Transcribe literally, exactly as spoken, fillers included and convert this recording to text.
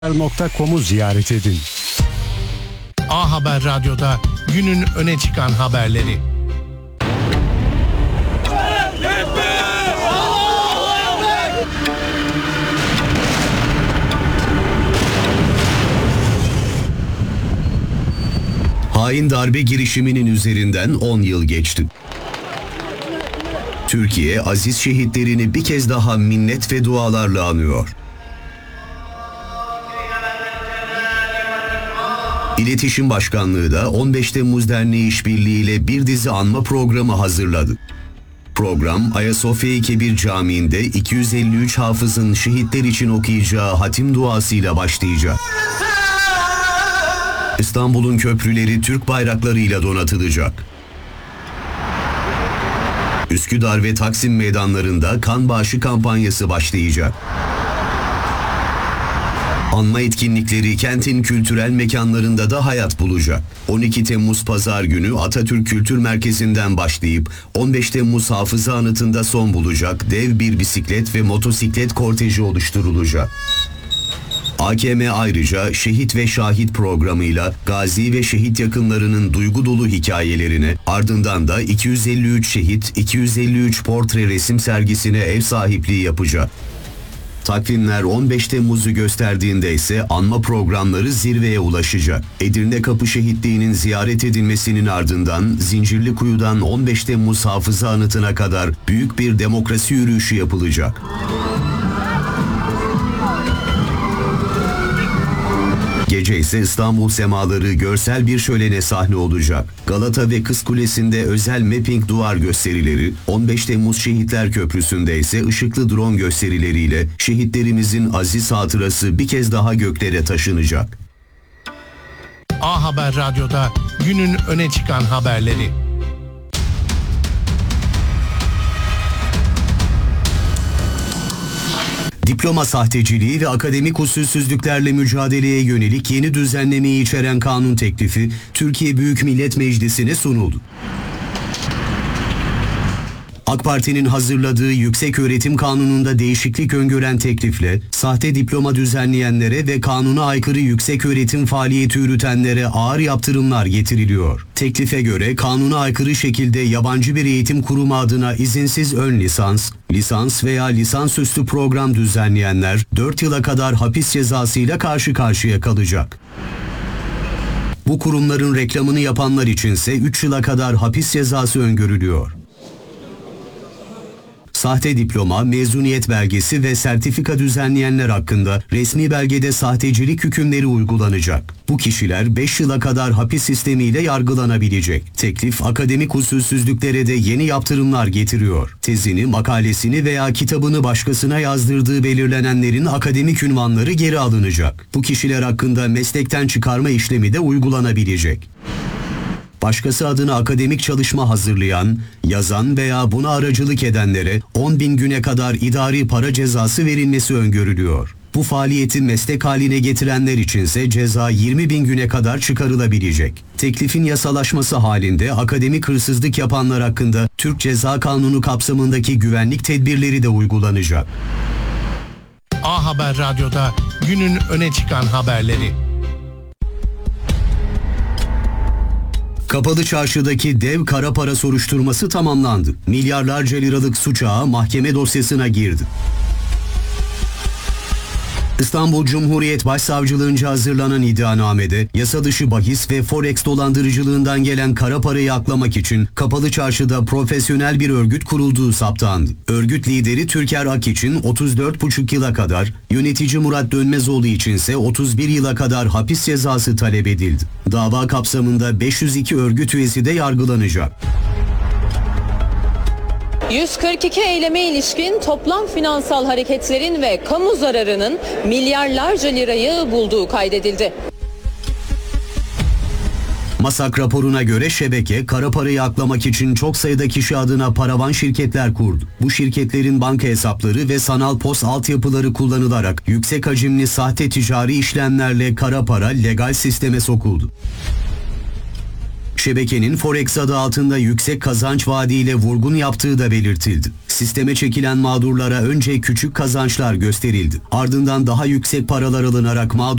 nokta com'u ziyaret edin. A Haber Radyo'da günün öne çıkan haberleri. Hain darbe girişiminin üzerinden on yıl geçti. Türkiye, aziz şehitlerini bir kez daha minnet ve dualarla anıyor. İletişim Başkanlığı da on beş Temmuz Derneği işbirliğiyle bir dizi anma programı hazırladı. Program, Ayasofya Kebir Camii'nde iki yüz elli üç hafızın şehitler için okuyacağı hatim duasıyla başlayacak. İstanbul'un köprüleri Türk bayraklarıyla donatılacak. Üsküdar ve Taksim meydanlarında kan bağışı kampanyası başlayacak. Anma etkinlikleri kentin kültürel mekanlarında da hayat bulacak. on iki Temmuz Pazar günü Atatürk Kültür Merkezi'nden başlayıp on beş Temmuz Hafıza Anıtı'nda son bulacak dev bir bisiklet ve motosiklet korteji oluşturulacak. A K M ayrıca Şehit ve Şahit programıyla gazi ve şehit yakınlarının duygu dolu hikayelerine, ardından da iki yüz elli üç şehit, iki yüz elli üç portre resim sergisine ev sahipliği yapacak. Takvimler on beş Temmuz'u gösterdiğinde ise anma programları zirveye ulaşacak. Edirne Kapı Şehitliği'nin ziyaret edilmesinin ardından Zincirlikuyu'dan on beş Temmuz Hafıza Anıtı'na kadar büyük bir demokrasi yürüyüşü yapılacak. Gece ise İstanbul semaları görsel bir şölene sahne olacak. Galata ve Kız Kulesi'nde özel mapping duvar gösterileri, on beş Temmuz Şehitler Köprüsü'nde ise ışıklı drone gösterileriyle şehitlerimizin aziz hatırası bir kez daha göklere taşınacak. A Haber Radyo'da günün öne çıkan haberleri. Diploma sahteciliği ve akademik usulsüzlüklerle mücadeleye yönelik yeni düzenlemeyi içeren kanun teklifi Türkiye Büyük Millet Meclisi'ne sunuldu. AK Parti'nin hazırladığı Yükseköğretim Kanunu'nda değişiklik öngören teklifle sahte diploma düzenleyenlere ve kanuna aykırı yükseköğretim faaliyeti yürütenlere ağır yaptırımlar getiriliyor. Teklife göre kanuna aykırı şekilde yabancı bir eğitim kurumu adına izinsiz ön lisans, lisans veya lisansüstü program düzenleyenler dört yıla kadar hapis cezasıyla karşı karşıya kalacak. Bu kurumların reklamını yapanlar içinse üç yıla kadar hapis cezası öngörülüyor. Sahte diploma, mezuniyet belgesi ve sertifika düzenleyenler hakkında resmi belgede sahtecilik hükümleri uygulanacak. Bu kişiler beş yıla kadar hapis sistemiyle yargılanabilecek. Teklif, akademik usulsüzlüklere de yeni yaptırımlar getiriyor. Tezini, makalesini veya kitabını başkasına yazdırdığı belirlenenlerin akademik ünvanları geri alınacak. Bu kişiler hakkında meslekten çıkarma işlemi de uygulanabilecek. Başkası adına akademik çalışma hazırlayan, yazan veya buna aracılık edenlere on bin güne kadar idari para cezası verilmesi öngörülüyor. Bu faaliyeti meslek haline getirenler içinse ceza yirmi bin güne kadar çıkarılabilecek. Teklifin yasalaşması halinde akademik hırsızlık yapanlar hakkında Türk Ceza Kanunu kapsamındaki güvenlik tedbirleri de uygulanacak. A Haber Radyo'da günün öne çıkan haberleri. Kapalı Çarşı'daki dev kara para soruşturması tamamlandı. Milyarlarca liralık suç ağı mahkeme dosyasına girdi. İstanbul Cumhuriyet Başsavcılığınca hazırlanan iddianamede yasa dışı bahis ve forex dolandırıcılığından gelen kara parayı aklamak için Kapalı Çarşı'da profesyonel bir örgüt kurulduğu saptandı. Örgüt lideri Türker Ak için otuz dört buçuk yıla kadar, yönetici Murat Dönmezoğlu içinse otuz bir yıla kadar hapis cezası talep edildi. Dava kapsamında beş yüz iki örgüt üyesi de yargılanacak. yüz kırk iki eyleme ilişkin toplam finansal hareketlerin ve kamu zararının milyarlarca lirayı bulduğu kaydedildi. MASAK raporuna göre şebeke kara parayı aklamak için çok sayıda kişi adına paravan şirketler kurdu. Bu şirketlerin banka hesapları ve sanal pos altyapıları kullanılarak yüksek hacimli sahte ticari işlemlerle kara para legal sisteme sokuldu. Şebekenin Forex adı altında yüksek kazanç vaadiyle vurgun yaptığı da belirtildi. Sisteme çekilen mağdurlara önce küçük kazançlar gösterildi. Ardından daha yüksek paralar alınarak mağdur